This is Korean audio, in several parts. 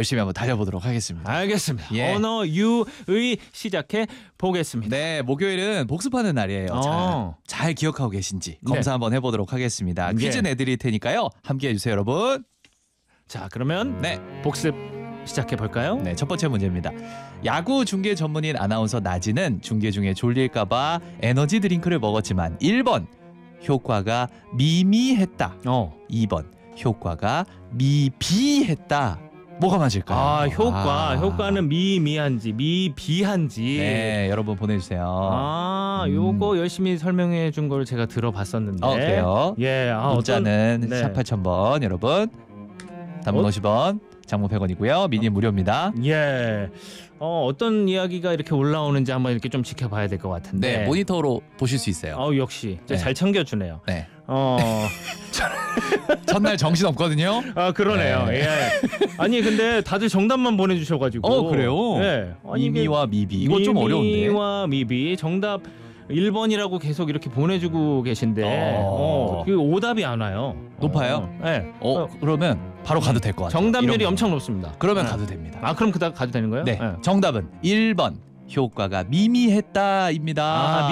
열심히 한번 달려보도록 하겠습니다. 알겠습니다. 예. 언어 유의 시작해 보겠습니다. 네, 목요일은 복습하는 날이에요. 잘 기억하고 계신지 검사 한번 해보도록 하겠습니다. 퀴즈 내드릴 테니까요. 함께해 주세요, 여러분. 자, 그러면 복습 시작해 볼까요? 네, 첫 번째 문제입니다. 야구 중계 전문인 아나운서 나지는 중계 중에 졸릴까봐 에너지 드링크를 먹었지만 1번 효과가 미미했다. 2번 효과가 미비했다. 뭐가 맞을까요? 효과는 미미한지 미비한지. 네, 여러분 보내주세요. 요거 열심히 설명해 준 걸 제가 들어봤었는데. 그래요? 예, 문자는 샵 8000번 여러분. 단문 50원, 장문 100원이고요. 미니 무료입니다. 예. 어떤 이야기가 이렇게 올라오는지 한번 이렇게 좀 지켜봐야 될 것 같은데. 네, 모니터로 보실 수 있어요. 역시 잘 챙겨주네요. 네. 첫날 정신 없거든요. 그러네요. 네. 예. 아니 근데 다들 정답만 보내주셔가지고. 그래요? 예. 미미와 미비. 이거 좀 어려운데. 미미와 미비. 정답 1번이라고 계속 이렇게 보내주고 계신데 그 오답이 안 와요. 높아요? 네. 그러면 바로 가도 될 것 같아요. 정답률이 엄청 높습니다. 그러면 가도 됩니다. 그럼 가도 되는 거예요? 네. 정답은 1번. 효과가 미미했다입니다.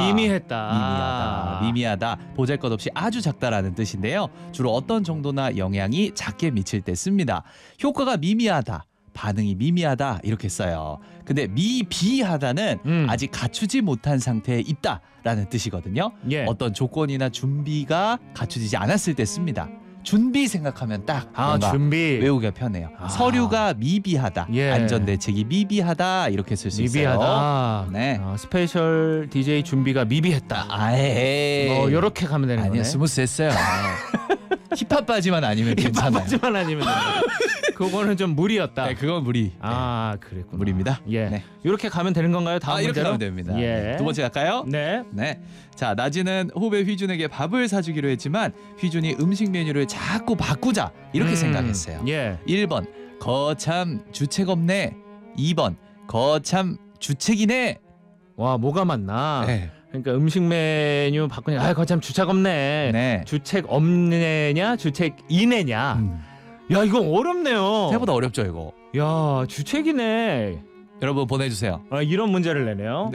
미미하다. 보잘것없이 아주 작다라는 뜻인데요. 주로 어떤 정도나 영향이 작게 미칠 때 씁니다. 효과가 미미하다. 반응이 미미하다 이렇게 써요. 근데 미비하다는 아직 갖추지 못한 상태에 있다라는 뜻이거든요. 예. 어떤 조건이나 준비가 갖추지지 않았을 때 씁니다. 준비 생각하면 딱 뭔가 준비 외우기가 편해요. 서류가 미비하다, 안전대책이 미비하다 이렇게 쓸 수 있어요. 미비하다. 네. 스페셜 DJ 준비가 미비했다. 이렇게 가면 되는 거네. 아니요, 스무스했어요. 힙합 바지만 아니면 괜찮아요. 힙합 바지만 아니면 그거는 좀 무리였다. 네, 그건 무리. 그랬구나. 무리입니다. 예. 네. 이렇게 가면 되는 건가요? 다음 이렇게 문제로? 가면 됩니다. 예. 두 번째 갈까요? 네. 자, 나지는 후배 휘준에게 밥을 사주기로 했지만 휘준이 음식 메뉴를 자꾸 바꾸자 이렇게 생각했어요. 1번 거참 주책 없네. 2번 거참 주책이네. 와, 뭐가 맞나? 네. 그러니까 음식 메뉴 바꾸니까 거참 주책 없네. 네. 주책 없네냐 주책이네냐. 야, 이거 어렵네요. 생각보다 어렵죠 이거. 야, 주책이네. 여러분 보내주세요. 이런 문제를 내네요.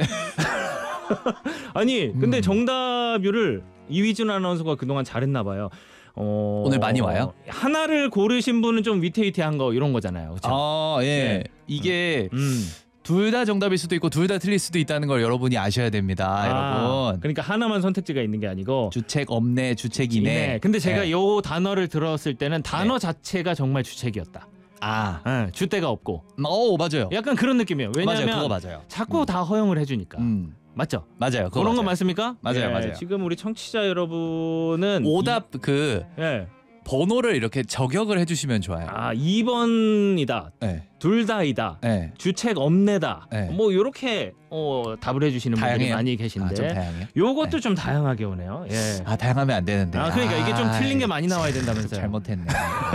아니 근데 정답률을 이휘준 아나운서가 그동안 잘했나 봐요. 오늘 많이 와요? 하나를 고르신 분은 좀 위태위태한 거 이런 거잖아요. 그렇죠? 이게 둘 다 정답일 수도 있고 둘 다 틀릴 수도 있다는 걸 여러분이 아셔야 됩니다. 여러분. 그러니까 하나만 선택지가 있는 게 아니고 주책 없네, 주책이네. 근데 제가 요 단어를 들었을 때는 단어 자체가 정말 주책이었다. 주대가 없고. 맞아요. 약간 그런 느낌이에요. 왜냐하면 그거 맞아요. 자꾸 다 허용을 해주니까. 맞죠? 맞아요. 그런 거 맞습니까? 맞아요. 지금 우리 청취자 여러분은 오답 번호를 이렇게 저격을 해주시면 좋아요. 2번이다. 둘 다이다. 주책 없네다. 뭐 이렇게 답을 해주시는 분들이 많이 계신데. 좀 다양해요? 요것도 좀 다양하게 오네요. 다양하면 안 되는데. 그러니까 이게 좀 틀린 게 많이 나와야 된다면서요. 잘못했네.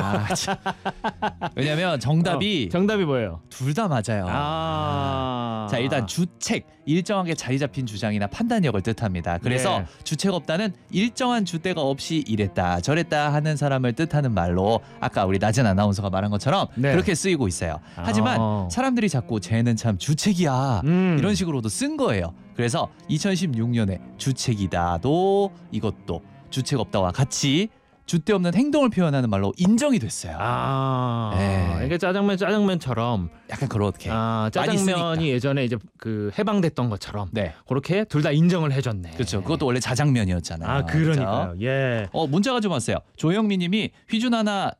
왜냐면 정답이 뭐예요? 둘 다 맞아요. 자, 일단 주책, 일정하게 자리 잡힌 주장이나 판단력을 뜻합니다. 그래서 주책 없다는 일정한 주대가 없이 이랬다 저랬다 하는 사람을 뜻하는 말로 아까 우리 나진 아나운서가 말한 것처럼 그렇게 쓰이고 있어요. 하지만 사람들이 자꾸 쟤는 참 주책이야 이런 식으로도 쓴 거예요. 그래서 2016년에 주책이다도 이것도 주책 없다와 같이 주대 없는 행동을 표현하는 말로 인정이 됐어요. 이게 짜장면처럼 약간 그렇게 짜장면이 예전에 이제 그 해방됐던 것처럼 그렇게 둘 다 인정을 해줬네. 그렇죠. 그것도 원래 자장면이었잖아요. 그러니까요. 문자가 좀 왔어요. 조영미님이 휘준 하나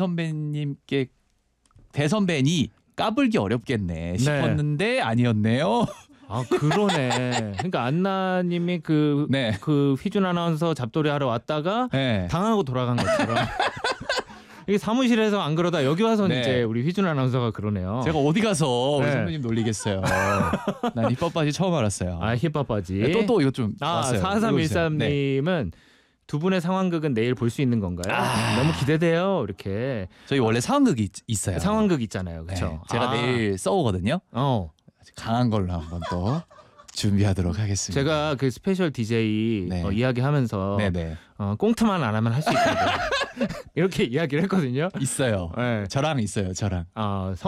대선배니 까불기 어렵겠네 싶었는데 아니었네요. 그러네. 그러니까 안나님이 그 휘준 아나운서 잡돌이 하러 왔다가 당하고 돌아간 것처럼. 이게 사무실에서 안 그러다 여기 와서 이제 우리 휘준 아나운서가 그러네요. 제가 어디 가서 우리 선배님 놀리겠어요. 난 힙합 바지 처음 알았어요. 힙합 바지. 또 이거 좀 왔어요. 4313님은 두 분의 상황극은 내일 볼 수 있는 건가요? 너무 기대돼요. 이렇게. 저희 원래 상황극이 있어요. 상황극 있잖아요. 그렇죠? 제가 내일 써오거든요. 강한 걸로 한번 또 준비하도록 하겠습니다. 제가 그 스페셜 DJ 이야기하면서 꽁트만 안 하면 할 수 있다고 이렇게 이야기를 했거든요. 있어요. 저랑 있어요. 저랑.